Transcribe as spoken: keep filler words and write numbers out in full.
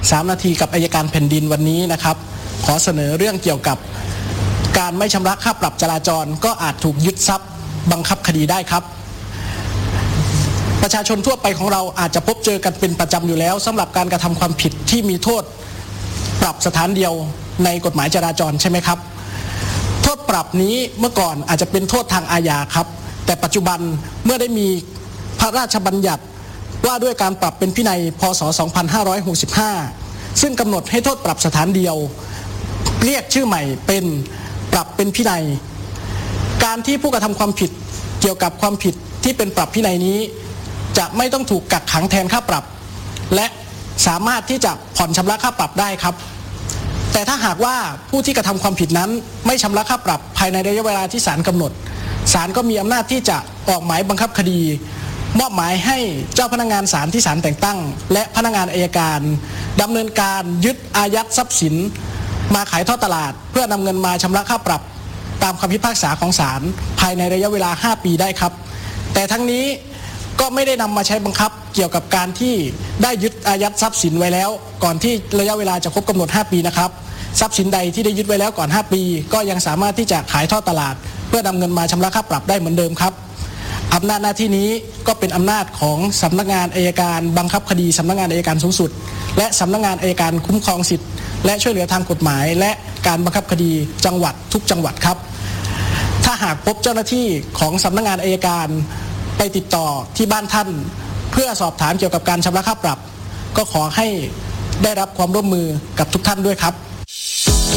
สามนาทีกับอัยการแผ่นดินวันนี้นะครับขอเสนอเรื่องเกี่ยวกับการไม่ชำระค่าปรับจราจรก็อาจถูกยึดทรัพย์บังคับคดีได้ครับประชาชนทั่วไปของเราอาจจะพบเจอกันเป็นประจำอยู่แล้วสำหรับการกระทำความผิดที่มีโทษปรับสถานเดียวในกฎหมายจราจรใช่ไหมครับโทษปรับนี้เมื่อก่อนอาจจะเป็นโทษทางอาญาครับแต่ปัจจุบันเมื่อได้มีพระราชบัญญัติว่าด้วยการปรับเป็นพินัยพ.ศ. สองพันห้าร้อยหกสิบห้าซึ่งกำหนดให้โทษปรับสถานเดียวเรียกชื่อใหม่เป็นปรับเป็นพินัยการที่ผู้กระทำความผิดเกี่ยวกับความผิดที่เป็นปรับพินัยนี้จะไม่ต้องถูกกักขังแทนค่าปรับและสามารถที่จะผ่อนชำระค่าปรับได้ครับแต่ถ้าหากว่าผู้ที่กระทำความผิดนั้นไม่ชำระค่าปรับภายในระยะเวลาที่ศาลกำหนดศาลก็มีอำนาจที่จะออกหมายบังคับคดีมอบหมายให้เจ้าพนักงานศาลที่ศาลแต่งตั้งและพนักงานอัยการดำเนินการยึดอายัดทรัพย์สินมาขายทอดตลาดเพื่อนำเงินมาชำระค่าปรับตามคำพิพากษาของศาลภายในระยะเวลาห้าปีได้ครับแต่ทั้งนี้ก็ไม่ได้นำมาใช้บังคับเกี่ยวกับการที่ได้ยึดอายัดทรัพย์สินไว้แล้วก่อนที่ระยะเวลาจะครบกำหนดห้าปีนะครับทรัพย์สินใดที่ได้ยึดไว้แล้วก่อนห้าปีก็ยังสามารถที่จะขายทอดตลาดเพื่อนำเงินมาชำระค่าปรับได้เหมือนเดิมครับอำนาจหน้าที่นี้ก็เป็นอำนาจของสำนักงานอัยการบังคับคดีสำนักงานอัยการสูงสุดและสำนักงานอัยการคุ้มครองสิทธิและช่วยเหลือทางกฎหมายและการบังคับคดีจังหวัดทุกจังหวัดครับถ้าหากพบเจ้าหน้าที่ของสำนักงานอัยการไปติดต่อที่บ้านท่านเพื่อสอบถามเกี่ยวกับการชำระค่าปรับก็ขอให้ได้รับความร่วมมือกับทุกท่านด้วยครับ